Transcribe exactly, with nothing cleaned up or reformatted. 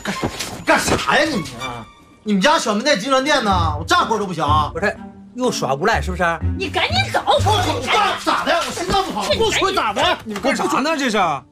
干啥？干啥呀你？你们家小门在金銮殿呢，我站会儿都不行。 不是，又耍无赖是不是？ 你赶紧走！ 我咋的？我心脏不好。 我操，咋的？ 你们干啥呢？这是？